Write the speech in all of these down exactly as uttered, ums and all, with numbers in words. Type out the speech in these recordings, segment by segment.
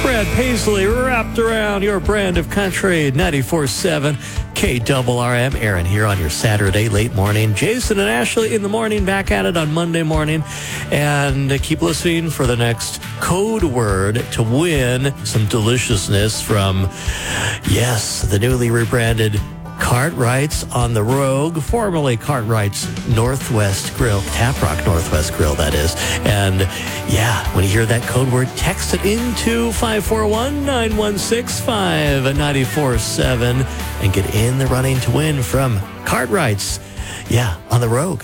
Brad Paisley, wrapped around your brand of country, ninety-four point seven K R R M. Aaron here on your Saturday late morning. Jason and Ashley in the morning, back at it on Monday morning. And keep listening for the next code word to win some deliciousness from, yes, the newly rebranded Cartwright's on the Rogue, formerly Cartwright's Northwest Grill, Taprock Northwest Grill, that is. And yeah, when you hear that code word, text it into five four one, nine one six, five nine four seven and get in the running to win from Cartwright's, yeah, on the Rogue.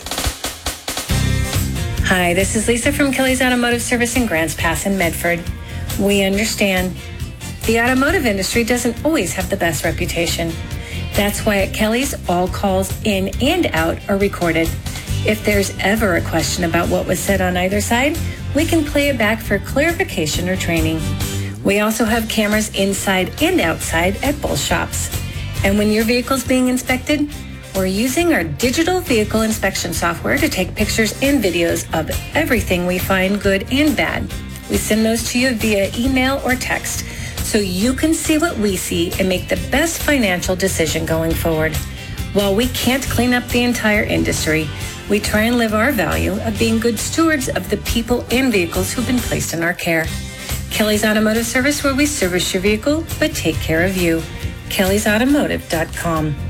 Hi, this is Lisa from Kelly's Automotive Service in Grants Pass in Medford. We understand the automotive industry doesn't always have the best reputation. That's why at Kelly's, all calls in and out are recorded. If there's ever a question about what was said on either side, we can play it back for clarification or training. We also have cameras inside and outside at both shops. And when your vehicle's being inspected, we're using our digital vehicle inspection software to take pictures and videos of everything we find good and bad. We send those to you via email or text, so you can see what we see and make the best financial decision going forward. While we can't clean up the entire industry, we try and live our value of being good stewards of the people and vehicles who've been placed in our care. Kelly's Automotive Service, where we service your vehicle but take care of you. kellys automotive dot com.